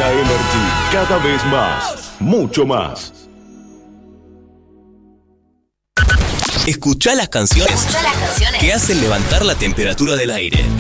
Mega Energy, cada vez más, mucho más. Escuchá las canciones que hacen levantar la temperatura del aire.